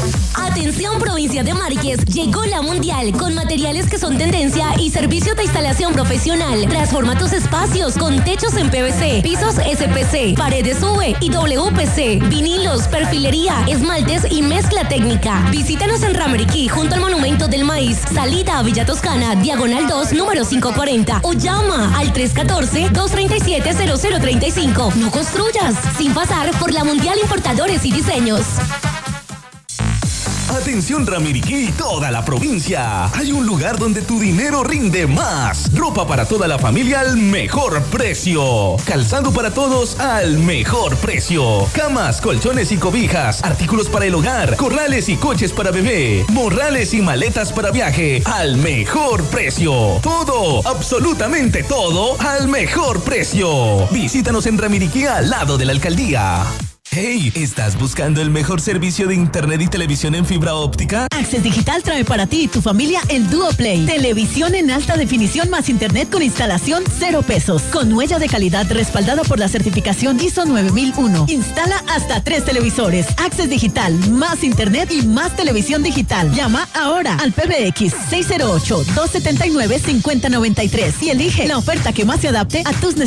Atención provincia de Márquez, llegó la Mundial con materiales que son tendencia y servicios de instalación profesional. Transforma tus espacios con techos en PVC, pisos SPC, paredes UV y WPC, vinilos, perfilería, esmaltes y mezcla técnica. Visítanos en Rameriquí junto al Monumento del Maíz, salida a Villa Toscana, diagonal 2, número 540 o llama al 314-237-0035. No construyas sin pasar por la Mundial Importadores y Diseños. Atención Ramiriquí y toda la provincia. Hay un lugar donde tu dinero rinde más. Ropa para toda la familia al mejor precio. Calzado para todos al mejor precio. Camas, colchones y cobijas. Artículos para el hogar. Corrales y coches para bebé. Morrales y maletas para viaje al mejor precio. Todo, absolutamente todo al mejor precio. Visítanos en Ramiriquí al lado de la alcaldía. Hey, ¿estás buscando el mejor servicio de internet y televisión en fibra óptica? Access Digital trae para ti y tu familia el Duo Play. Televisión en alta definición más internet con instalación 0 pesos. Con huella de calidad respaldada por la certificación ISO 9001. Instala hasta 3 televisores. Access Digital, más internet y más televisión digital. Llama ahora al PBX 608-279-5093 y elige la oferta que más se adapte a tus necesidades.